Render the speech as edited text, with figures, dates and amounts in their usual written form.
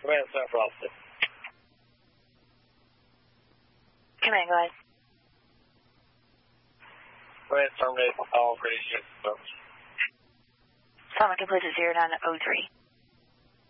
Command Center for Austin. Command, go ahead. Command terminate all radiation. Summit complete to 0903.